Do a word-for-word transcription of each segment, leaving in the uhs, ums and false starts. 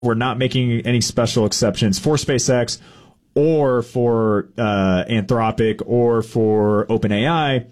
we're not making any special exceptions for SpaceX or for uh, Anthropic or for OpenAI.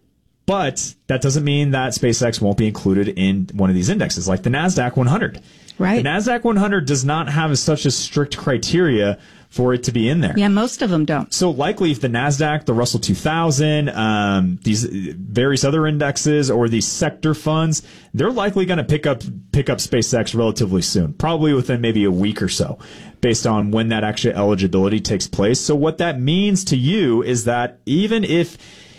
But that doesn't mean that SpaceX won't be included in one of these indexes, like the NASDAQ one hundred. Right. The NASDAQ one hundred does not have such a strict criteria for it to be in there. Yeah, most of them don't. So likely if the NASDAQ, the Russell two thousand, um, these various other indexes or these sector funds, they're likely going to pick up pick up SpaceX relatively soon, probably within maybe a week or so, based on when that actual eligibility takes place. So what that means to you is that even if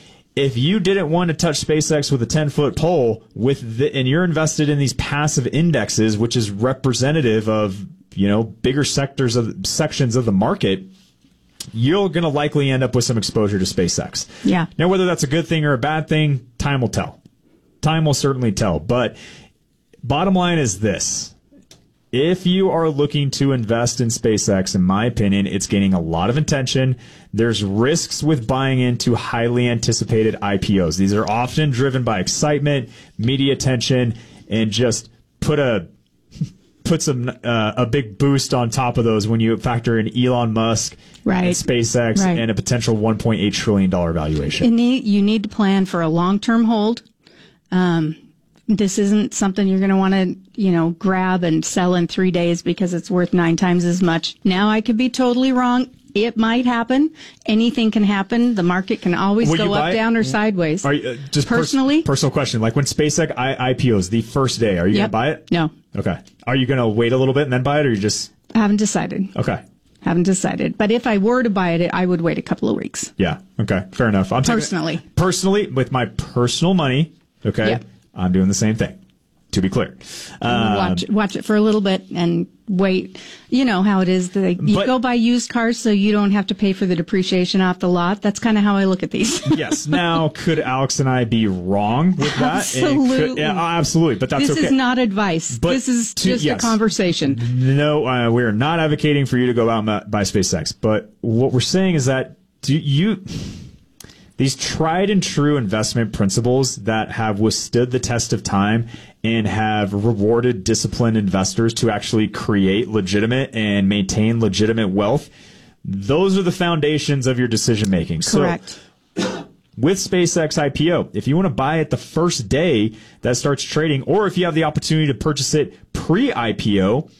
If you didn't want to touch SpaceX with a ten-foot pole, with the, and you're invested in these passive indexes, which is representative of, you know, bigger sectors of sections of the market, you're going to likely end up with some exposure to SpaceX. Yeah. Now, whether that's a good thing or a bad thing, time will tell. Time will certainly tell. But bottom line is this. If you are looking to invest in SpaceX, in my opinion, it's gaining a lot of attention. There's risks with buying into highly anticipated I P Os. These are often driven by excitement, media attention, and just put a put some uh, a big boost on top of those when you factor in Elon Musk right. and SpaceX right. and a potential one point eight trillion dollars valuation. You need, you need to plan for a long-term hold. Um, This isn't something you're going to want to, you know, grab and sell in three days because it's worth nine times as much. Now, I could be totally wrong. It might happen. Anything can happen. The market can always Will go up, down, or sideways. Are you, uh, just personally, pers- personal question. Like when SpaceX I- IPOs the first day, are you yep. going to buy it? No. Okay. Are you going to wait a little bit and then buy it, or you just? I haven't decided. Okay. Haven't decided. But if I were to buy it, I would wait a couple of weeks. Yeah. Okay. Fair enough. I'm personally. Taking, personally, with my personal money, okay, yep. I'm doing the same thing. To be clear, um, watch watch it for a little bit and wait. You know how it is. They, you but, go buy used cars so you don't have to pay for the depreciation off the lot. That's kind of how I look at these. Yes. Now, could Alex and I be wrong with that? Absolutely. Could, yeah, absolutely. But that's this okay. This is not advice. But this is to, just yes. a conversation. No, uh, we're not advocating for you to go out and buy SpaceX. But what we're saying is that do you. These tried and true investment principles that have withstood the test of time and have rewarded disciplined investors to actually create legitimate and maintain legitimate wealth, those are the foundations of your decision making. Correct. So with SpaceX I P O, if you want to buy it the first day that starts trading, or if you have the opportunity to purchase it pre-I P O,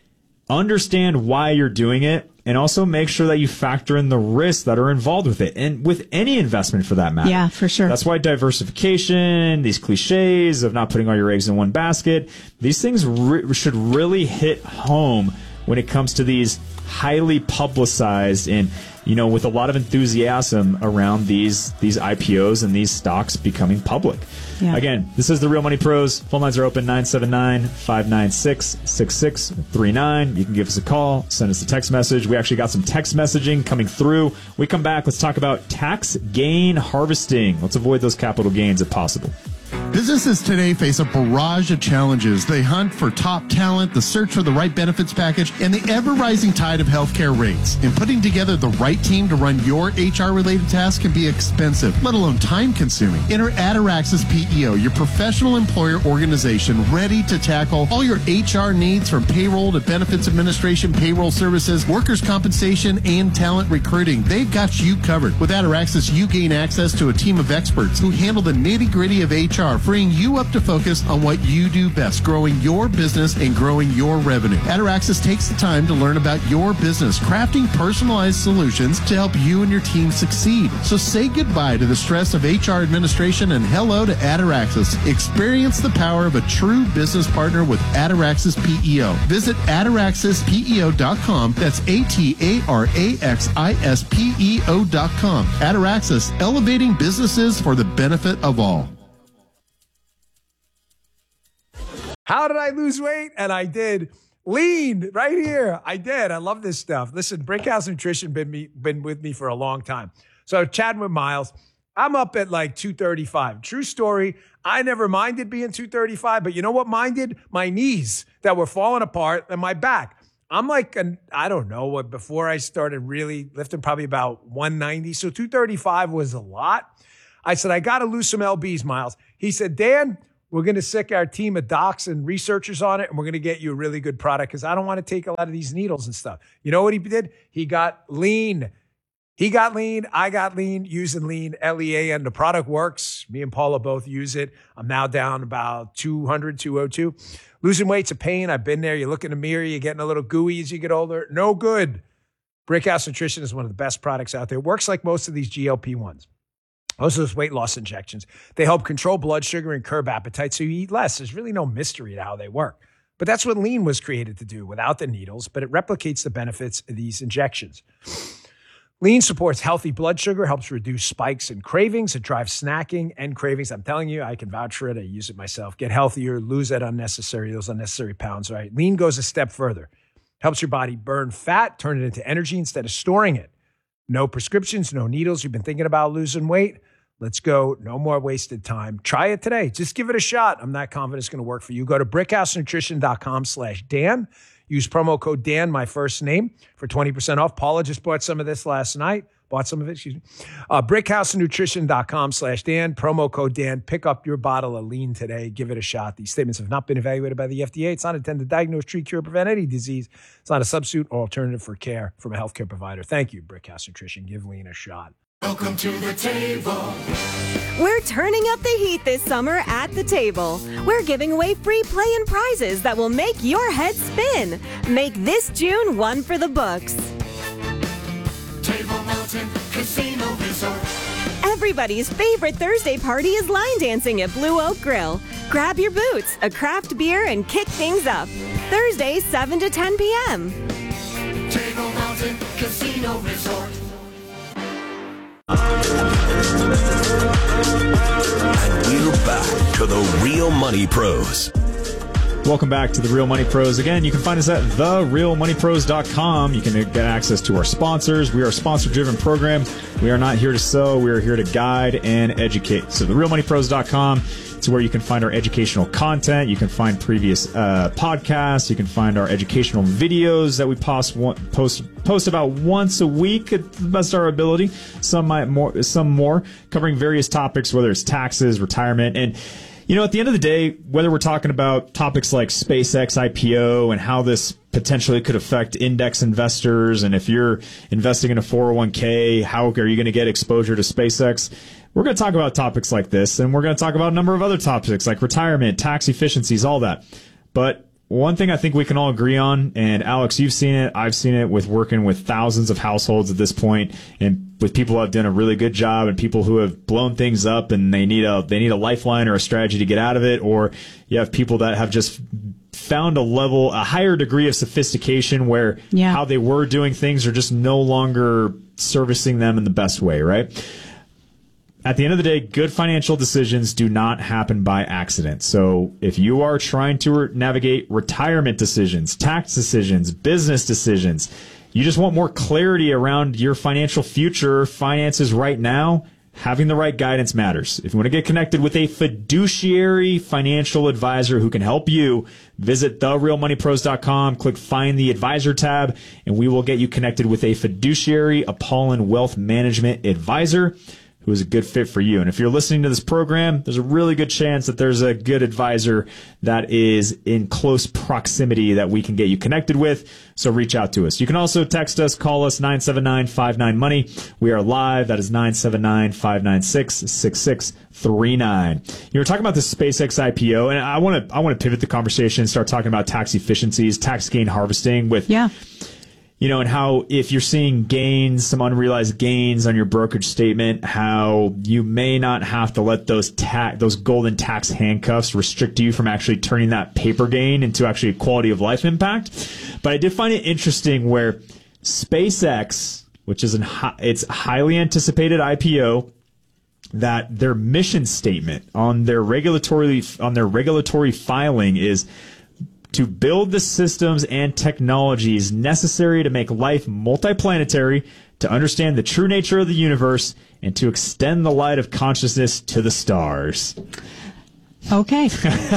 understand why you're doing it. And also make sure that you factor in the risks that are involved with it, and with any investment for that matter. Yeah, for sure. That's why diversification, these cliches of not putting all your eggs in one basket, these things re- should really hit home when it comes to these highly publicized and, you know, with a lot of enthusiasm around these these I P Os and these stocks becoming public. Yeah. Again, this is the Real Money Pros. Phone lines are open, nine seven nine, five nine six, six six three nine. You can give us a call, send us a text message. We actually got some text messaging coming through. We come back, let's talk about tax gain harvesting. Let's avoid those capital gains if possible. Businesses today face a barrage of challenges. They hunt for top talent, the search for the right benefits package, and the ever-rising tide of healthcare rates. And putting together the right team to run your H R-related tasks can be expensive, let alone time-consuming. Enter Ataraxis P E O, your professional employer organization ready to tackle all your H R needs, from payroll to benefits administration, payroll services, workers' compensation, and talent recruiting. They've got you covered. With Ataraxis, you gain access to a team of experts who handle the nitty-gritty of H R, freeing you up to focus on what you do best, growing your business and growing your revenue. Ataraxis takes the time to learn about your business, crafting personalized solutions to help you and your team succeed. So say goodbye to the stress of H R administration and hello to Ataraxis. Experience the power of a true business partner with Ataraxis P E O. Visit ataraxis P E O dot com. That's A T A R A X I S P E O dot com. Ataraxis, elevating businesses for the benefit of all. How did I lose weight? And I did. Lean right here. I did. I love this stuff. Listen, Brinkhouse Nutrition been me been with me for a long time. So chatting with Miles, I'm up at like two thirty-five. True story. I never minded being two thirty-five, but you know what minded? My knees that were falling apart and my back. I'm like, an, I don't know what, before I started really lifting, probably about one ninety. So two thirty-five was a lot. I said, I got to lose some L Bs, Miles. He said, Dan, We're going to sick our team of docs and researchers on it, and we're going to get you a really good product because I don't want to take a lot of these needles and stuff. You know what he did? He got lean. He got lean. I got lean using lean, L E A N. The product works. Me and Paula both use it. I'm now down about two hundred, two oh two. Losing weight's a pain. I've been there. You look in the mirror, you're getting a little gooey as you get older. No good. Brickhouse Nutrition is one of the best products out there. It works like most of these G L P ones. Most of those weight loss injections. They help control blood sugar and curb appetite so you eat less. There's really no mystery to how they work. But that's what lean was created to do without the needles, but it replicates the benefits of these injections. Lean supports healthy blood sugar, helps reduce spikes and cravings. It drives snacking and cravings. I'm telling you, I can vouch for it. I use it myself. Get healthier, lose that unnecessary, those unnecessary pounds, right? Lean goes a step further. Helps your body burn fat, turn it into energy instead of storing it. No prescriptions, no needles. You've been thinking about losing weight? Let's go. No more wasted time. Try it today. Just give it a shot. I'm not confident it's going to work for you. Go to brickhousenutrition.com slash Dan. Use promo code Dan, my first name, for twenty percent off. Paula just bought some of this last night. Bought some of it, excuse me. Uh, brickhousenutrition.com slash Dan. Promo code Dan. Pick up your bottle of lean today. Give it a shot. These statements have not been evaluated by the F D A. It's not intended to diagnose, treat, cure, prevent any disease. It's not a substitute or alternative for care from a healthcare provider. Thank you, Brickhouse Nutrition. Give lean a shot. Welcome to the table. We're turning up the heat this summer at the table. We're giving away free play and prizes that will make your head spin. Make this June one for the books. Table Mountain Casino Resort. Everybody's favorite Thursday party is line dancing at Blue Oak Grill. Grab your boots, a craft beer, and kick things up. Thursday, seven to ten p.m. Table Mountain Casino Resort. And we're back to the Real Money Pros. Welcome back to the Real Money Pros. Again, you can find us at the real money pros dot com. You can get access to our sponsors. We are a sponsor-driven program. We are not here to sell. We are here to guide and educate. So the real money pros dot com is where you can find our educational content. You can find previous uh, podcasts. You can find our educational videos that we post, post post about once a week at the best of our ability. Some might more, some more, covering various topics, whether it's taxes, retirement, and you know, at the end of the day, whether we're talking about topics like SpaceX I P O and how this potentially could affect index investors, and if you're investing in a four oh one k, how are you going to get exposure to SpaceX? We're going to talk about topics like this, and we're going to talk about a number of other topics like retirement, tax efficiencies, all that. But one thing I think we can all agree on, and Alex, you've seen it, I've seen it with working with thousands of households at this point, and with people who have done a really good job and people who have blown things up and they need a they need a lifeline or a strategy to get out of it, or you have people that have just found a level, a higher degree of sophistication where yeah. how they were doing things are just no longer servicing them in the best way, right? At the end of the day, good financial decisions do not happen by accident. So if you are trying to re- navigate retirement decisions, tax decisions, business decisions, you just want more clarity around your financial future, finances right now, having the right guidance matters. If you want to get connected with a fiduciary financial advisor who can help you, visit the real money pros dot com, click Find the Advisor tab, and we will get you connected with a fiduciary Apollon Wealth Management advisor who is a good fit for you. And if you're listening to this program, there's a really good chance that there's a good advisor that is in close proximity that we can get you connected with. So reach out to us. You can also text us, call us nine seven nine, five nine, money. We are live. That is nine seven nine, five nine six, six six three nine. You were talking about the SpaceX I P O, and I want to I want to pivot the conversation and start talking about tax efficiencies, tax gain harvesting with yeah. You know, and how if you're seeing gains, some unrealized gains on your brokerage statement, how you may not have to let those tax, those golden tax handcuffs restrict you from actually turning that paper gain into actually a quality of life impact. But I did find it interesting where SpaceX, which is an it's highly anticipated I P O, that their mission statement on their regulatory on their regulatory filing is to build the systems and technologies necessary to make life multiplanetary, to understand the true nature of the universe, and to extend the light of consciousness to the stars. Okay.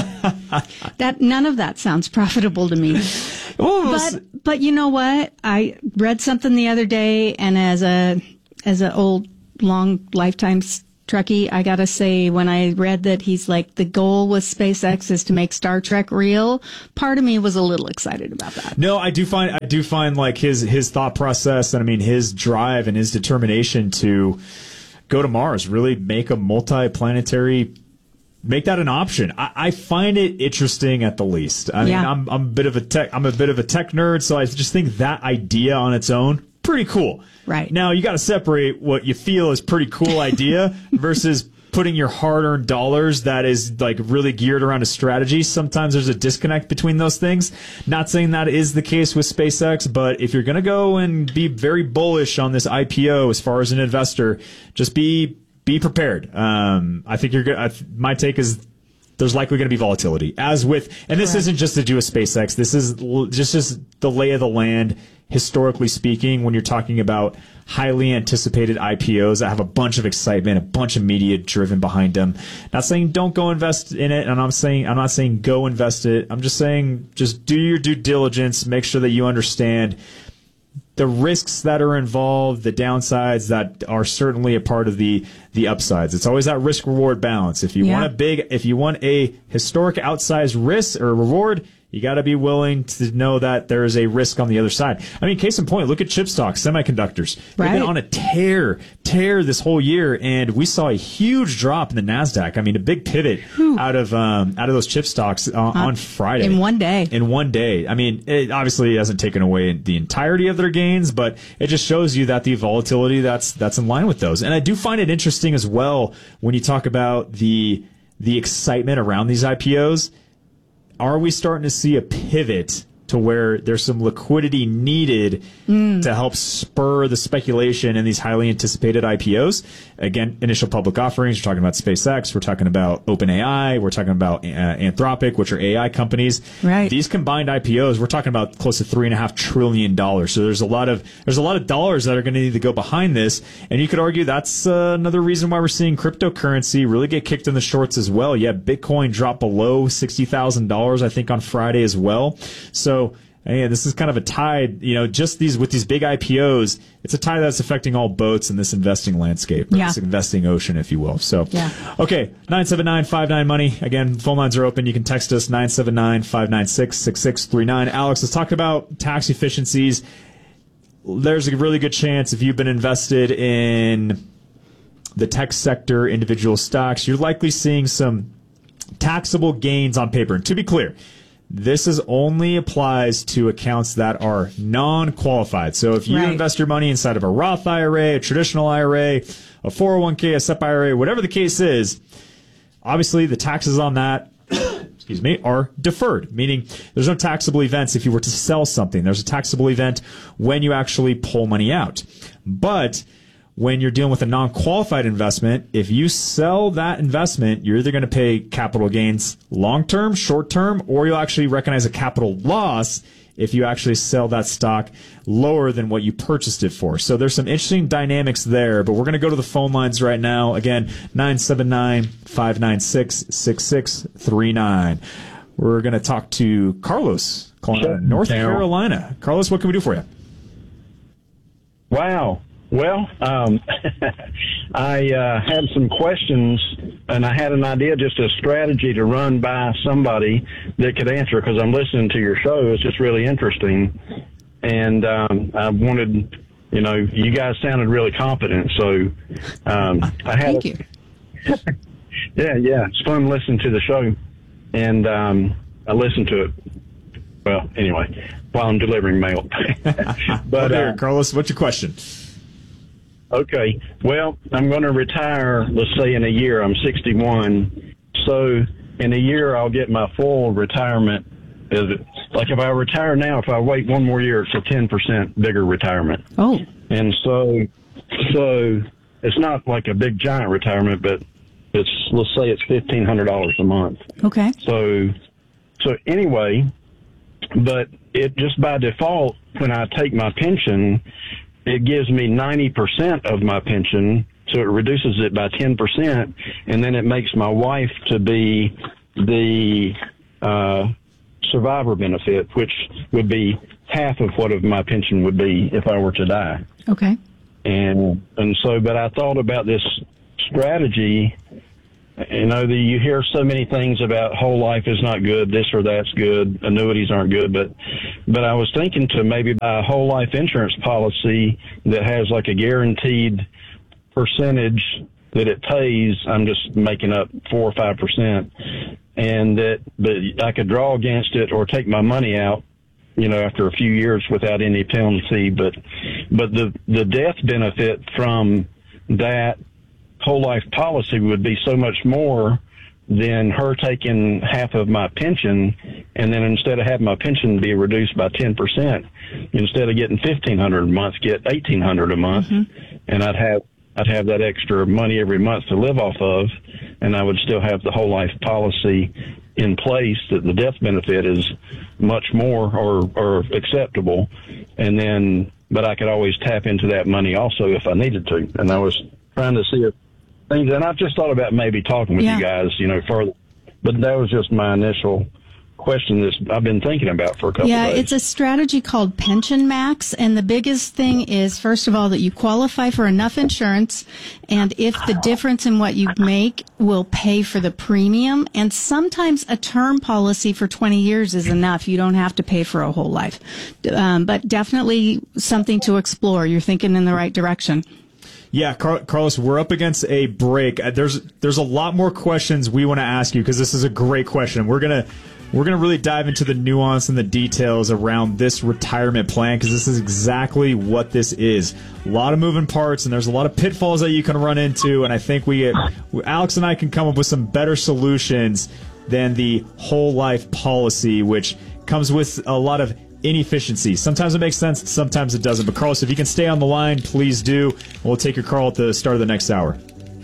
that none of that sounds profitable to me. Almost. But but you know what? I read something the other day, and as a as an old long lifetime Truckee, I gotta say, when I read that he's like, the goal with SpaceX is to make Star Trek real, part of me was a little excited about that. No, I do find I do find like his his thought process, and I mean his drive and his determination to go to Mars, really make a multi-planetary, make that an option. I, I find it interesting at the least. I Yeah. mean, I'm I'm a bit of a tech I'm a bit of a tech nerd, so I just think that idea on its own pretty cool. Right. Now you got to separate what you feel is pretty cool idea versus putting your hard-earned dollars that is like really geared around a strategy. Sometimes there's a disconnect between those things. Not saying that is the case with SpaceX, but if you're going to go and be very bullish on this I P O as far as an investor, just be be prepared. Um, I think you're good. My take is there's likely going to be volatility, as with, and this Correct. isn't just to do with SpaceX. This is l- just just the lay of the land, historically speaking, when you're talking about highly anticipated I P Os that have a bunch of excitement, a bunch of media driven behind them. Not saying don't go invest in it, and I'm saying I'm not saying go invest it. I'm just saying just do your due diligence, make sure that you understand the risks that are involved, the downsides that are certainly a part of the the upsides. It's always that risk reward balance. If you Yeah. want a big, if you want a historic outsized risk or reward, you got to be willing to know that there is a risk on the other side. I mean, case in point, look at chip stocks, semiconductors. They've Right. been on a tear, tear this whole year, and we saw a huge drop in the NASDAQ. I mean, a big pivot out of um, out of those chip stocks uh, on Friday. in one day. In one day. I mean, it obviously hasn't taken away the entirety of their gains, but it just shows you that the volatility that's that's in line with those. And I do find it interesting as well when you talk about the the excitement around these I P Os. Are we starting to see a pivot to where there's some liquidity needed Mm. to help spur the speculation in these highly anticipated I P Os? Again, initial public offerings. We're talking about SpaceX. We're talking about OpenAI. We're talking about uh, Anthropic, which are A I companies. Right. These combined I P Os, we're talking about close to three and a half trillion dollars. So there's a lot of there's a lot of dollars that are going to need to go behind this, and you could argue that's uh, another reason why we're seeing cryptocurrency really get kicked in the shorts as well. Yeah, Bitcoin dropped below sixty thousand dollars, I think, on Friday as well. So. Yeah, this is kind of a tide, you know, just these with these big I P Os, it's a tide that's affecting all boats in this investing landscape, or Yeah. this investing ocean, if you will. So, Yeah. okay, nine seven nine five nine money. Again, phone lines are open. You can text us nine seven nine five nine six six six three nine. Alex, let's talk about tax efficiencies. There's a really good chance if you've been invested in the tech sector, individual stocks, you're likely seeing some taxable gains on paper. And to be clear, this is only applies to accounts that are non-qualified. So if you Right. invest your money inside of a Roth I R A, a traditional I R A, a four oh one k, a S E P I R A, whatever the case is, obviously the taxes on that excuse me, are deferred, meaning there's no taxable events if you were to sell something. There's a taxable event when you actually pull money out. But when you're dealing with a non-qualified investment, if you sell that investment, you're either going to pay capital gains long-term, short-term, or you'll actually recognize a capital loss if you actually sell that stock lower than what you purchased it for. So there's some interesting dynamics there, but we're going to go to the phone lines right now. Again, nine seven nine five nine six six six three nine. We're going to talk to Carlos calling out of North Carolina. Carlos, what can we do for you? Wow. Well, um, I uh, had some questions, and I had an idea, just a strategy to run by somebody that could answer, because I'm listening to your show. It's just really interesting. And um, I wanted, you know, you guys sounded really confident, so um, I had. Thank you. yeah, yeah, it's fun listening to the show, and um, I listened to it. Well, anyway, while I'm delivering mail. But uh, here, Carlos, what's your question? Okay. Well, I'm going to retire, let's say in a year. I'm sixty-one. So in a year, I'll get my full retirement. Is it like if I retire now, if I wait one more year, it's a ten percent bigger retirement. Oh, And so, so it's not like a big giant retirement, but it's, let's say it's fifteen hundred dollars a month. okay. So, so anyway, but it just by default, when I take my pension, it gives me ninety percent of my pension, so it reduces it by ten percent, and then it makes my wife to be the uh, survivor benefit, which would be half of what of my pension would be if I were to die. Okay. And and so, but I thought about this strategy, you know, the, you hear so many things about whole life is not good, this or that's good, annuities aren't good, but but I was thinking to maybe buy a whole life insurance policy that has like a guaranteed percentage that it pays. I'm just making up four or five percent, and that but I could draw against it or take my money out, you know, after a few years without any penalty. But but the the death benefit from that whole life policy would be so much more than her taking half of my pension, and then instead of having my pension be reduced by ten percent, instead of getting fifteen hundred dollars a month, get eighteen hundred dollars a month, mm-hmm. and I'd have I'd have that extra money every month to live off of, and I would still have the whole life policy in place that the death benefit is much more or, or acceptable. And then, but I could always tap into that money also if I needed to. And I was trying to see if things, and I've just thought about maybe talking with yeah. you guys, you know, further, but that was just my initial question that I've been thinking about for a couple yeah, of days. Yeah, it's a strategy called Pension Max, and the biggest thing is, first of all, that you qualify for enough insurance, and if the difference in what you make will pay for the premium, and sometimes a term policy for twenty years is enough. You don't have to pay for a whole life. Um, but definitely something to explore. You're thinking in the right direction. Yeah, Car- Carlos, we're up against a break. Uh, There's there's a lot more questions we want to ask you because this is a great question. We're gonna we're gonna really dive into the nuance and the details around this retirement plan because this is exactly what this is. A lot of moving parts and there's a lot of pitfalls that you can run into. And I think we, Alex and I, can come up with some better solutions than the whole life policy, which comes with a lot of inefficiency. Sometimes it makes sense, sometimes it doesn't. But Carlos, if you can stay on the line, please do. We'll take your call at the start of the next hour.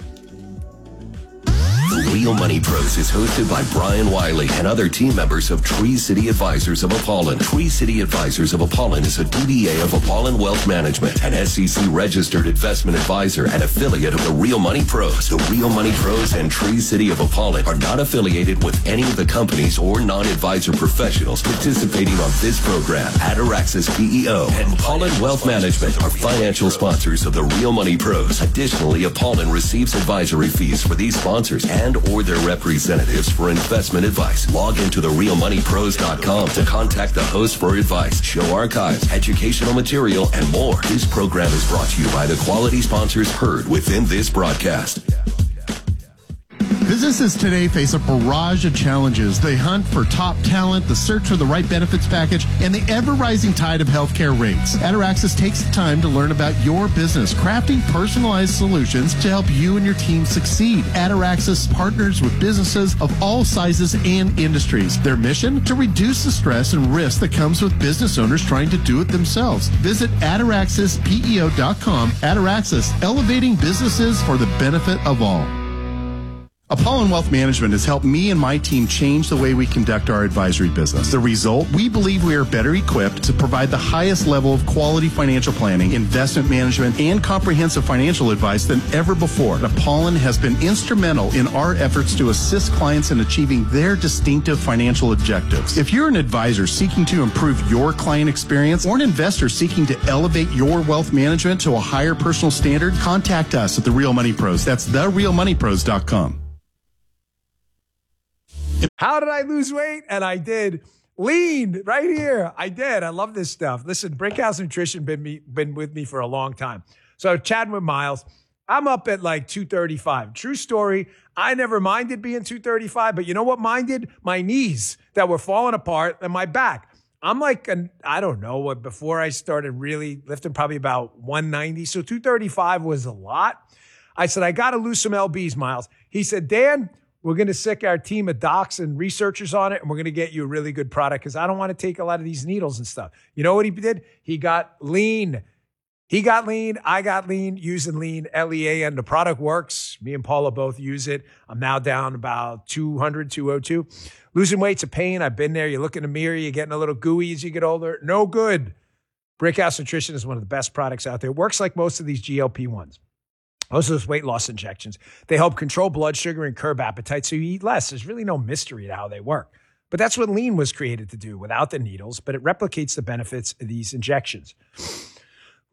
The Real Money Pros is hosted by Brian Wiley and other team members of Tree City Advisors of Apollon. Tree City Advisors of Apollon is a D B A of Apollon Wealth Management, an S E C-registered investment advisor and affiliate of the Real Money Pros. The Real Money Pros and Tree City of Apollon are not affiliated with any of the companies or non-advisor professionals participating on this program. Ataraxis P E O and Apollon Wealth Management are financial sponsors of the Real Money Pros. Additionally, Apollon receives advisory fees for these sponsors and or their representatives for investment advice. Log into the real money pros dot com to contact the host for advice, show archives, educational material, and more. This program is brought to you by the quality sponsors heard within this broadcast. Businesses today face a barrage of challenges. They hunt for top talent, the search for the right benefits package, and the ever-rising tide of healthcare rates. Ataraxis takes the time to learn about your business, crafting personalized solutions to help you and your team succeed. Ataraxis partners with businesses of all sizes and industries. Their mission? To reduce the stress and risk that comes with business owners trying to do it themselves. Visit ataraxis P E O dot com. Ataraxis, elevating businesses for the benefit of all. Apollon Wealth Management has helped me and my team change the way we conduct our advisory business. The result? We believe we are better equipped to provide the highest level of quality financial planning, investment management, and comprehensive financial advice than ever before. Apollon has been instrumental in our efforts to assist clients in achieving their distinctive financial objectives. If you're an advisor seeking to improve your client experience or an investor seeking to elevate your wealth management to a higher personal standard, contact us at The Real Money Pros. That's the real money pros dot com. How did I lose weight? And I did. Lean right here. I did. I love this stuff. Listen, Brinkhouse Nutrition been me, been with me for a long time. So chatting with Miles, I'm up at like two thirty-five. True story. I never minded being two thirty-five, but you know what minded? My knees that were falling apart and my back. I'm like, an, I don't know what, before I started really lifting, probably about one ninety. So two thirty-five was a lot. I said, I got to lose some L Bs, Miles. He said, Dan, we're going to sick our team of docs and researchers on it, and we're going to get you a really good product because I don't want to take a lot of these needles and stuff. You know what he did? He got lean. He got lean. I got lean using lean, L E A N. The product works. Me and Paula both use it. I'm now down about two hundred, two oh two. Losing weight's a pain. I've been there. You look in the mirror. You're getting a little gooey as you get older. No good. Brinkhouse Nutrition is one of the best products out there. It works like most of these G L P ones. Most of those weight loss injections, they help control blood sugar and curb appetite so you eat less. There's really no mystery to how they work. But that's what lean was created to do without the needles, but it replicates the benefits of these injections.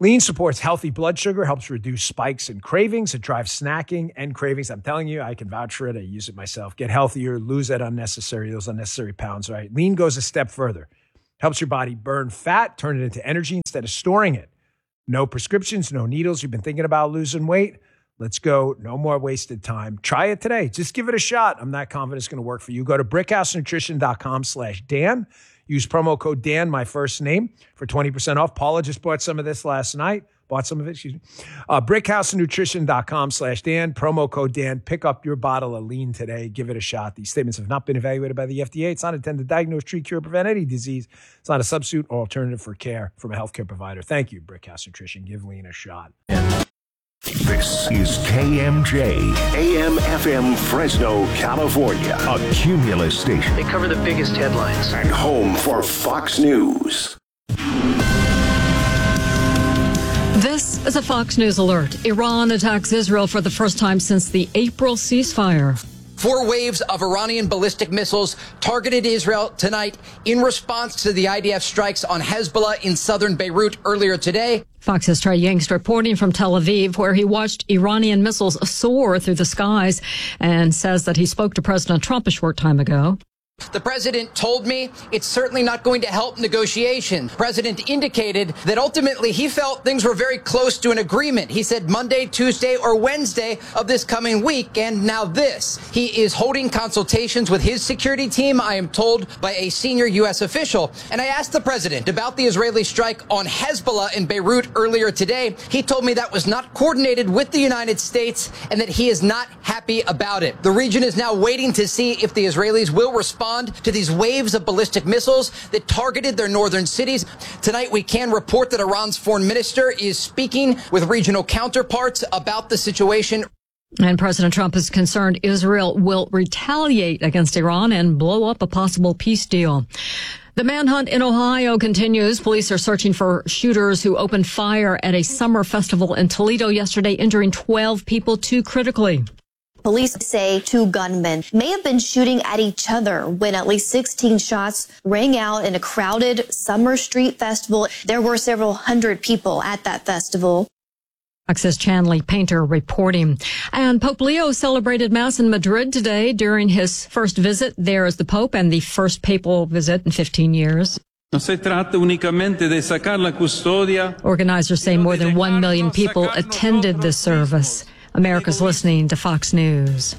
Lean supports healthy blood sugar, helps reduce spikes and cravings. It drives snacking and cravings. I'm telling you, I can vouch for it. I use it myself. Get healthier, lose that unnecessary, those unnecessary pounds, right? Lean goes a step further. Helps your body burn fat, turn it into energy instead of storing it. No prescriptions, no needles. You've been thinking about losing weight? Let's go. No more wasted time. Try it today. Just give it a shot. I'm not confident it's going to work for you. Go to brickhousenutrition.com slash Dan. Use promo code Dan, my first name, for twenty percent off. Paula just bought some of this last night. Bought some of it, excuse me. Uh, brickhousenutrition.com slash Dan. Promo code Dan. Pick up your bottle of Lean today. Give it a shot. These statements have not been evaluated by the F D A. It's not intended to diagnose, treat, cure, prevent any disease. It's not a substitute or alternative for care from a healthcare provider. Thank you, Brickhouse Nutrition. Give Lean a shot. This is K M J, A M F M Fresno, California, a Cumulus station. They cover the biggest headlines. And home for Fox News. This is a Fox News alert. Iran attacks Israel for the first time since the April ceasefire. Four waves of Iranian ballistic missiles targeted Israel tonight in response to the I D F strikes on Hezbollah in southern Beirut earlier today. Fox's Trey Yingst reporting from Tel Aviv, where he watched Iranian missiles soar through the skies and says that he spoke to President Trump a short time ago. The president told me it's certainly not going to help negotiation. The president indicated that ultimately he felt things were very close to an agreement. He said Monday, Tuesday, or Wednesday of this coming week. And now this. He is holding consultations with his security team, I am told by a senior U S official. And I asked the president about the Israeli strike on Hezbollah in Beirut earlier today. He told me that was not coordinated with the United States and that he is not happy about it. The region is now waiting to see if the Israelis will respond to these waves of ballistic missiles that targeted their northern cities. Tonight, we can report that Iran's foreign minister is speaking with regional counterparts about the situation. And President Trump is concerned Israel will retaliate against Iran and blow up a possible peace deal. The manhunt in Ohio continues. Police are searching for shooters who opened fire at a summer festival in Toledo yesterday, injuring twelve people, two critically. Police say two gunmen may have been shooting at each other when at least sixteen shots rang out in a crowded summer street festival. There were several hundred people at that festival. Fox's Chanley Painter reporting. And Pope Leo celebrated Mass in Madrid today during his first visit there as the Pope and the first papal visit in fifteen years. No se trata únicamente de sacar la custodia. Organizers say more than one million people attended this service. America's listening to Fox News.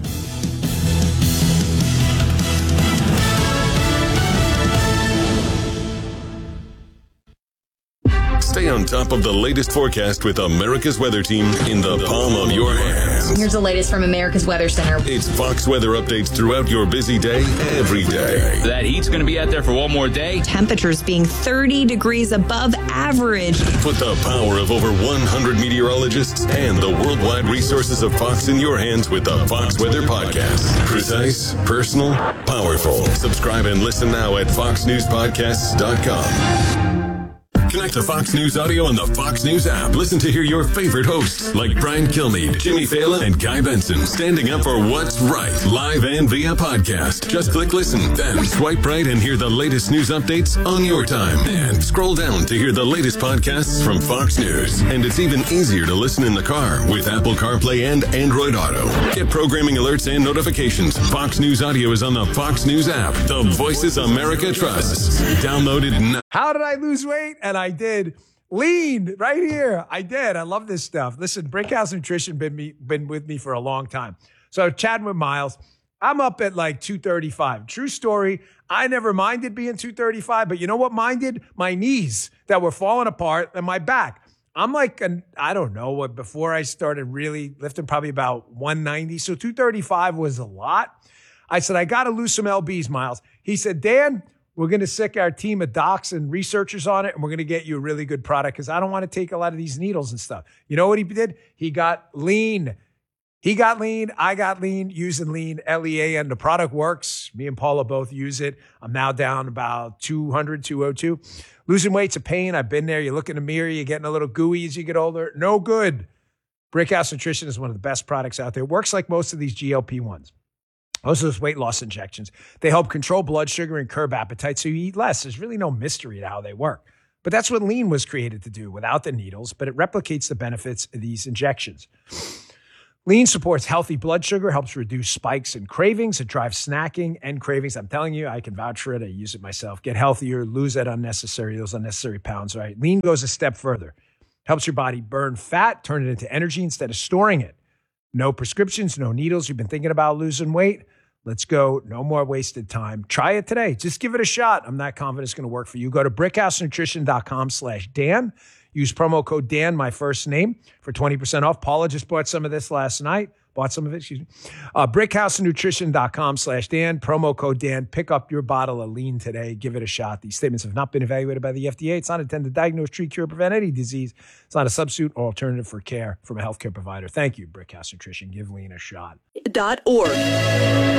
Stay on top of the latest forecast with America's Weather Team in the palm of your hands. Here's the latest from America's Weather Center. It's Fox weather updates throughout your busy day, every day. That heat's going to be out there for one more day. Temperatures being thirty degrees above average. Put the power of over one hundred meteorologists and the worldwide resources of Fox in your hands with the Fox Weather Podcast. Precise, personal, powerful. Subscribe and listen now at fox news podcasts dot com. Connect to Fox News Audio on the Fox News app. Listen to hear your favorite hosts like Brian Kilmeade, Jimmy Fallon, and Guy Benson standing up for what's right, live and via podcast. Just click listen, then swipe right and hear the latest news updates on your time. And scroll down to hear the latest podcasts from Fox News. And it's even easier to listen in the car with Apple CarPlay and Android Auto. Get programming alerts and notifications. Fox News Audio is on the Fox News app. The voices America trusts. Download it now. How did I lose weight? And I did. Lean right here. I did. I love this stuff. Listen, Brickhouse Nutrition been me been with me for a long time. So chatting with Miles, I'm up at like two thirty-five. True story. I never minded being two thirty-five, but you know what minded? My knees that were falling apart and my back. I'm like, an, I don't know what, before I started really lifting, probably about one ninety. So two thirty-five was a lot. I said, I got to lose some L Bs, Miles. He said, Dan, we're going to sick our team of docs and researchers on it, and we're going to get you a really good product because I don't want to take a lot of these needles and stuff. You know what he did? He got lean. He got lean. I got lean using lean, L E A N. The product works. Me and Paula both use it. I'm now down about two hundred, two oh two. Losing weight's a pain. I've been there. You look in the mirror. You're getting a little gooey as you get older. No good. Brickhouse Nutrition is one of the best products out there. It works like most of these G L P ones. Most of those weight loss injections, they help control blood sugar and curb appetite so you eat less. There's really no mystery to how they work. But that's what lean was created to do without the needles, but it replicates the benefits of these injections. Lean supports healthy blood sugar, helps reduce spikes and cravings. It drives snacking and cravings. I'm telling you, I can vouch for it. I use it myself. Get healthier, lose that unnecessary, those unnecessary pounds, right? Lean goes a step further. Helps your body burn fat, turn it into energy instead of storing it. No prescriptions, no needles. You've been thinking about losing weight? Let's go. No more wasted time. Try it today. Just give it a shot. I'm not confident it's going to work for you. Go to brickhousenutrition.com slash Dan. Use promo code Dan, my first name, for twenty percent off. Paula just bought some of this last night. Bought some of it, excuse me. Uh, brickhousenutrition.com slash Dan. Promo code Dan. Pick up your bottle of lean today. Give it a shot. These statements have not been evaluated by the F D A. It's not intended to diagnose, treat, cure, prevent any disease. It's not a substitute or alternative for care from a healthcare provider. Thank you, Brickhouse Nutrition. Give lean a shot. Dot org.